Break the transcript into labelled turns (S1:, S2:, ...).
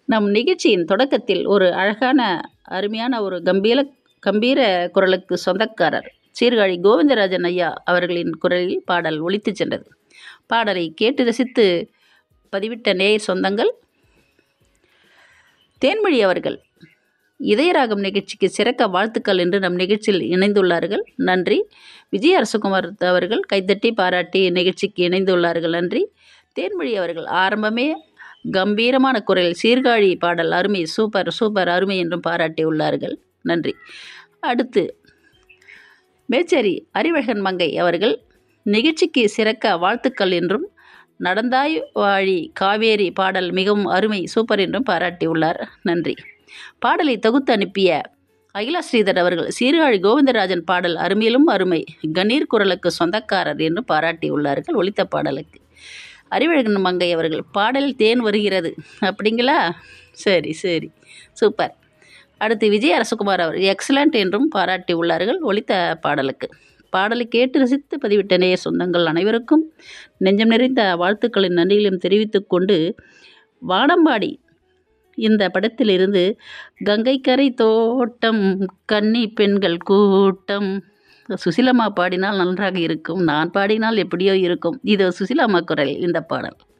S1: நம் நிகழ்ச்சியின் தொடக்கத்தில் ஒரு அழகான அருமையான ஒரு கம்பீர குரலுக்கு சொந்தக்காரர் சீர்காழி கோவிந்தராஜன் ஐயா அவர்களின் குரலில் பாடல் ஒலித்துச் சென்றது. பாடலை கேட்டு ரசித்து பதிவிட்ட நேயர் சொந்தங்கள் தேன்மொழி அவர்கள் இதயராகம் நிகழ்ச்சிக்கு சிறக்க வாழ்த்துக்கள் என்று நம் நிகழ்ச்சியில் இணைந்துள்ளார்கள், நன்றி. விஜய் அரசகுமார் அவர்கள் கைத்தட்டி பாராட்டி நிகழ்ச்சிக்கு இணைந்துள்ளார்கள், நன்றி. தேன்மொழி அவர்கள் ஆரம்பமே கம்பீரமான குரலில் சீர்காழி பாடல் அருமை, சூப்பர் சூப்பர் அருமை என்றும் பாராட்டியுள்ளார்கள், நன்றி. அடுத்து மேச்சேரி அறிவழகன் மங்கை அவர்கள் நிகழ்ச்சிக்கு சிறக்க வாழ்த்துக்கள் என்றும் நடந்தாய் வாழி காவேரி பாடல் மிகவும் அருமை, சூப்பர் என்றும் பாராட்டியுள்ளார், நன்றி. பாடலை தொகுத்து அனுப்பிய அகிலா ஸ்ரீதர் அவர்கள் சீர்காழி கோவிந்தராஜன் பாடல் அருமையிலும் அருமை, கணீர் குரலுக்கு சொந்தக்காரர் என்று பாராட்டியுள்ளார்கள் ஒலித்த பாடலுக்கு. அறிவழகன் மங்கை அவர்கள் பாடலில் தேன் வருகிறது அப்படிங்களா, சரி சரி சூப்பர். அடுத்து விஜய் அரசகுமார் அவர் எக்ஸலண்ட் என்றும் பாராட்டி உள்ளார்கள் ஒலித்த பாடலுக்கு. பாடலை கேட்டு ரசித்து பதிவிட்ட நேயர் சொந்தங்கள் அனைவருக்கும் நெஞ்சம் நிறைந்த வாழ்த்துக்களின் நன்றிகளையும் தெரிவித்துக் கொண்டு, வானம்பாடி இந்த படத்திலிருந்து கங்கைக்கரை தோட்டம் கன்னி பெண்கள் கூட்டம், சுசிலம்மா பாடினால் நன்றாக இருக்கும், நான் பாடினால் எப்படியோ இருக்கும், இது சுசிலம்மா குரல் இந்த பாடல்.